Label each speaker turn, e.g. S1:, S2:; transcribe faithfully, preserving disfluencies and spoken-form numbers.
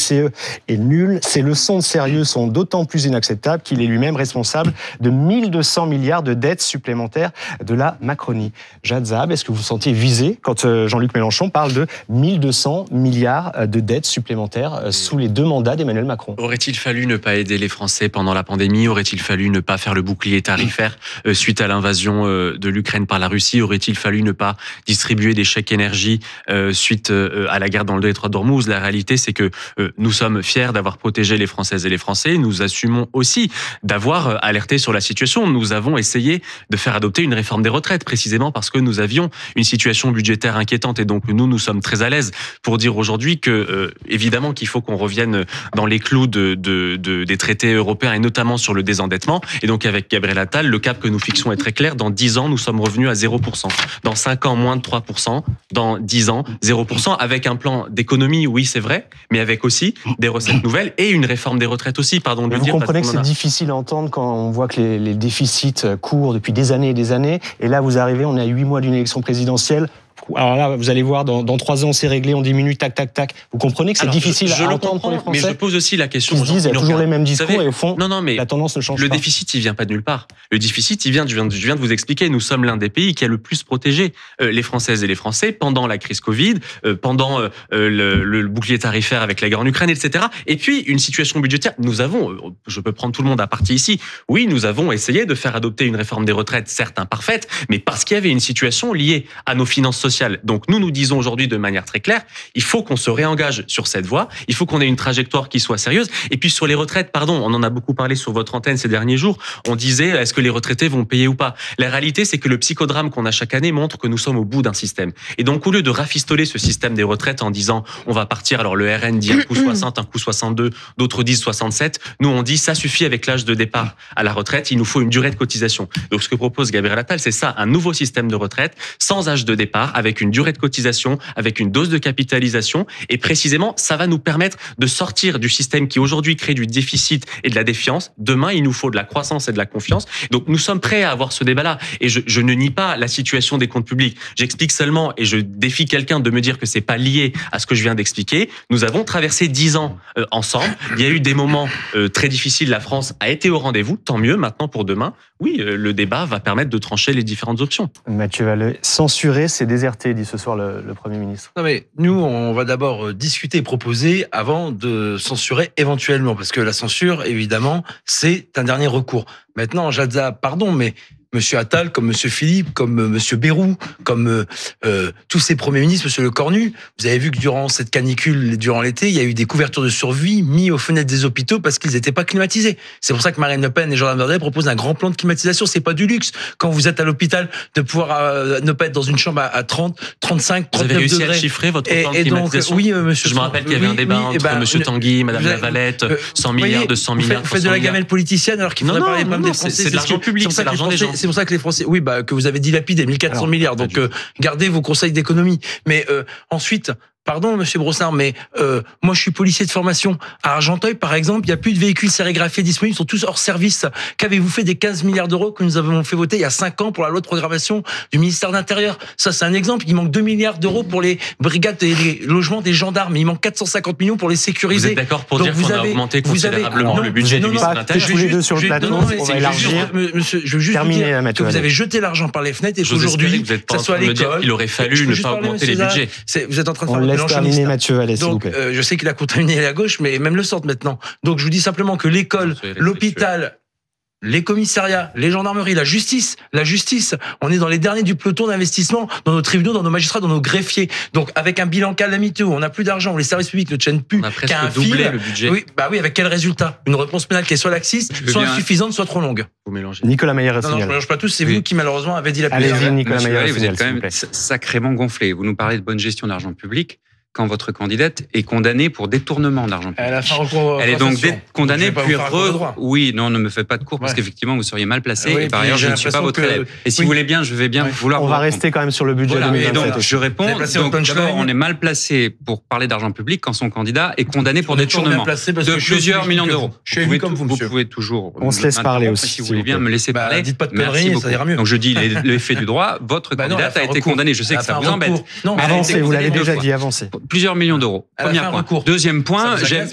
S1: C E est nul. Ses leçons de sérieux sont d'autant plus inacceptables qu'il est lui-même responsable de mille deux cents milliards de dettes supplémentaires de la Macronie. Jad Zahab, est-ce que vous vous sentiez visé quand Jean-Luc Mélenchon parle de mille deux cents milliards de dettes supplémentaires sous les deux mandats d'Emmanuel Macron?
S2: Aurait-il fallu ne pas aider les Français pendant la pandémie? Aurait-il fallu ne pas faire le bouclier tarifaire euh, suite à l'invasion euh, de l'Ukraine par la Russie? Aurait-il fallu ne pas distribuer des chèques énergie euh, suite euh, à la guerre dans le détroit d'Ormuz? La réalité, c'est que euh, nous sommes fiers d'avoir protégé les Françaises et les Français. Nous assumons aussi d'avoir euh, alerté sur la situation. Nous avons essayé de faire adopter une réforme des retraites, précisément parce que nous avions une situation budgétaire inquiétante. Et donc, nous, nous sommes très à l'aise pour dire aujourd'hui que, euh, évidemment, qu'il faut qu'on revienne dans les clous de, de, de, des traités européens et notamment sur le désendettement. Et donc, avec Gabriel Attal, le cap que nous fixons est très clair. Dans dix ans, nous sommes revenus à zéro pour cent. Dans cinq ans, moins de trois pour cent. Dans dix ans, zéro pour cent. Avec un plan d'économie, oui, c'est vrai, mais avec aussi des recettes nouvelles et une réforme des retraites aussi, pardon de le
S1: vous
S2: dire.
S1: Vous comprenez que c'est
S2: a...
S1: difficile à entendre quand on voit que les, les déficits courent depuis des années et des années. Et là, vous arrivez, on est à huit mois d'une élection présidentielle. Alors là, vous allez voir, dans, dans trois ans, c'est réglé, on diminue, tac, tac, tac. Vous comprenez que c'est
S2: Alors,
S1: difficile
S2: je, je
S1: à
S2: le
S1: entendre pour les Français?
S2: Mais je pose aussi la question.
S1: Ils se disent, il y a toujours les mêmes discours
S2: savez,
S1: et au fond,
S2: non, non, mais
S1: la tendance ne change
S2: le
S1: pas.
S2: Le déficit, il vient pas de nulle part. Le déficit, il vient, je viens, de, je viens de vous expliquer, nous sommes l'un des pays qui a le plus protégé euh, les Françaises et les Français pendant la crise Covid, euh, pendant euh, le, le bouclier tarifaire avec la guerre en Ukraine, et cetera. Et puis, une situation budgétaire. Nous avons, euh, je peux prendre tout le monde à partie ici, oui, nous avons essayé de faire adopter une réforme des retraites, certes imparfaite, mais parce qu'il y avait une situation liée à nos finances sociales. Donc, nous, nous disons aujourd'hui de manière très claire, il faut qu'on se réengage sur cette voie, il faut qu'on ait une trajectoire qui soit sérieuse. Et puis sur les retraites, pardon, on en a beaucoup parlé sur votre antenne ces derniers jours, on disait est-ce que les retraités vont payer ou pas? La réalité, c'est que le psychodrame qu'on a chaque année montre que nous sommes au bout d'un système. Et donc au lieu de rafistoler ce système des retraites en disant on va partir, alors le R N dit un coup soixante, un coup soixante-deux, d'autres disent soixante-sept, nous on dit ça suffit avec l'âge de départ à la retraite, il nous faut une durée de cotisation. Donc ce que propose Gabriel Attal, c'est ça, un nouveau système de retraite sans âge de départ, avec une durée de cotisation, avec une dose de capitalisation. Et précisément, ça va nous permettre de sortir du système qui aujourd'hui crée du déficit et de la défiance. Demain, il nous faut de la croissance et de la confiance. Donc, nous sommes prêts à avoir ce débat-là. Et je, je ne nie pas la situation des comptes publics. J'explique seulement, et je défie quelqu'un de me dire que c'est pas lié à ce que je viens d'expliquer. Nous avons traversé dix ans euh, ensemble. Il y a eu des moments euh, très difficiles. La France a été au rendez-vous. Tant mieux. Maintenant, pour demain, oui, euh, le débat va permettre de trancher les différentes options.
S1: Mathieu Vallet, censurer, c'est déserter, dit ce soir le, le Premier ministre.
S3: Non mais nous, on va d'abord discuter et proposer avant de censurer éventuellement, parce que la censure, évidemment, c'est un dernier recours. Maintenant, Jad Zahab, pardon, mais Monsieur Attal, comme Monsieur Philippe, comme euh, Monsieur Bayrou, comme euh, euh, tous ces premiers ministres, Monsieur Lecornu, vous avez vu que durant cette canicule, durant l'été, il y a eu des couvertures de survie mis aux fenêtres des hôpitaux parce qu'ils n'étaient pas climatisés. C'est pour ça que Marine Le Pen et Jordan Bardella proposent un grand plan de climatisation. C'est pas du luxe quand vous êtes à l'hôpital de pouvoir euh, ne pas être dans une chambre à, à trente, trente-cinq, trente-neuf degrés.
S2: Vous avez réussi degrés. À chiffrer votre plan de climatisation?
S3: Donc, oui, Monsieur.
S2: Je me rappelle qu'il y avait
S3: oui,
S2: un débat
S3: oui,
S2: entre
S3: bah,
S2: Monsieur Tanguy, Madame
S3: vous,
S2: Lavalette,
S3: euh,
S2: cent milliards, deux cents milliards.
S3: Vous faites de la gamelle politicienne alors qu'il faudrait
S2: non,
S3: parler
S2: non,
S3: même
S2: non,
S3: des Français.
S2: C'est de l'argent public, c'est l'argent des gens.
S3: C'est pour ça que les Français, oui, bah, que vous avez dilapidé mille quatre cents milliards. Donc, euh, gardez vos conseils d'économie. Mais euh, ensuite, pardon, Monsieur Brossard, mais euh, moi, je suis policier de formation. À Argenteuil, par exemple, il n'y a plus de véhicules sérigraphiés disponibles, ils sont tous hors service. Qu'avez-vous fait des quinze milliards d'euros que nous avons fait voter il y a cinq ans pour la loi de programmation du ministère de l'Intérieur? Ça, c'est un exemple. Il manque deux milliards d'euros pour les brigades et les logements des gendarmes. Il manque quatre cent cinquante millions pour les sécuriser.
S2: Vous êtes d'accord pour Donc dire qu'on a augmenté considérablement
S3: avez...
S2: le budget du ministère de l'Intérieur?
S1: Tous les deux sur le plateau, on va élargir.
S3: Monsieur, je veux juste vous dire que vous avez jeté l'argent par les fenêtres et qu'aujourd'hui, que ça soit à l'école,
S2: il aurait fallu ne pas augmenter les budgets.
S3: Vous êtes en train de faire
S1: un mélanchoniste. Allez,
S3: Donc, euh, je sais qu'il a contaminé la gauche, mais même le centre maintenant. Donc, je vous dis simplement que l'école, l'hôpital, les commissariats, les gendarmeries, la justice, la justice, on est dans les derniers du peloton d'investissement dans nos tribunaux, dans nos magistrats, dans nos greffiers. Donc, avec un bilan calamiteux, où on n'a plus d'argent, où les services publics ne tiennent plus,
S2: on a presque
S3: qu'à un
S2: doublé
S3: fil,
S2: le budget.
S3: Oui, bah oui, avec quel résultat? Une réponse pénale qui est soit laxiste, soit bien... insuffisante, soit trop longue.
S2: Vous mélangez.
S1: Nicolas Maillard.
S3: Non, non, je ne mélange pas tous. C'est oui. vous qui malheureusement avez dit la
S1: Allez-y,
S3: pire.
S1: Nicolas Maillard.
S4: Vous êtes quand même sacrément gonflé. Vous nous parlez de bonne gestion d'argent public quand votre candidate est condamnée pour détournement d'argent public.
S3: Elle a fait un recours.
S4: Elle est donc dé- condamnée
S3: donc
S4: puis re... Oui, non, ne me faites pas de cours parce ouais. qu'effectivement vous seriez mal placé oui, et par ailleurs je ne suis pas votre que... élève. Et si oui. vous voulez bien, je vais bien ouais. vouloir.
S1: On va rester quand même sur le budget
S4: voilà.
S1: deux mille vingt-sept.
S4: Et donc je réponds. Donc d'abord, on est mal placé pour parler d'argent public quand son candidat est condamné pour détournement de plusieurs millions d'euros. Vous pouvez toujours.
S1: On se laisse parler aussi.
S4: Si vous voulez bien me laisser parler.
S3: Dites pas de conneries, ça ira mieux.
S4: Donc je dis l'effet du droit. Votre candidate a été condamnée. Je sais que ça vous embête.
S1: Avancez, vous l'avez déjà dit, avancez.
S4: Plusieurs millions d'euros. Premier point. Deuxième point, j'aime